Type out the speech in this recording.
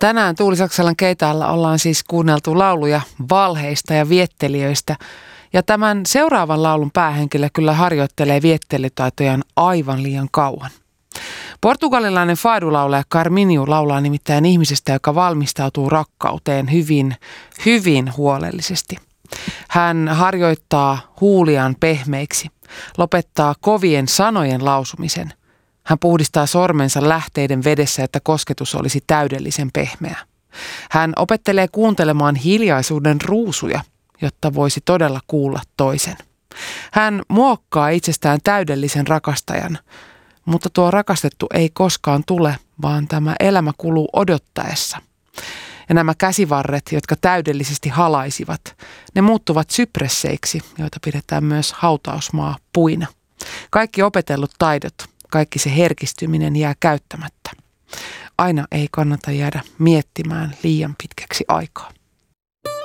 Tänään Tuuli Saksalan keitaalla ollaan siis kuunneltu lauluja valheista ja viettelijöistä. Ja tämän seuraavan laulun päähenkilö kyllä harjoittelee viettelytaitojaan aivan liian kauan. Portugalilainen fadulaulaja Carminho laulaa nimittäin ihmisestä, joka valmistautuu rakkauteen hyvin, hyvin huolellisesti. Hän harjoittaa huuliaan pehmeiksi, lopettaa kovien sanojen lausumisen. Hän puhdistaa sormensa lähteiden vedessä, että kosketus olisi täydellisen pehmeä. Hän opettelee kuuntelemaan hiljaisuuden ruusuja, jotta voisi todella kuulla toisen. Hän muokkaa itsestään täydellisen rakastajan, mutta tuo rakastettu ei koskaan tule, vaan tämä elämä kuluu odottaessa. Ja nämä käsivarret, jotka täydellisesti halaisivat, ne muuttuvat sypresseiksi, joita pidetään myös hautausmaa puina. Kaikki opetellut taidot, kaikki se herkistyminen jää käyttämättä. Aina ei kannata jäädä miettimään liian pitkäksi aikaa.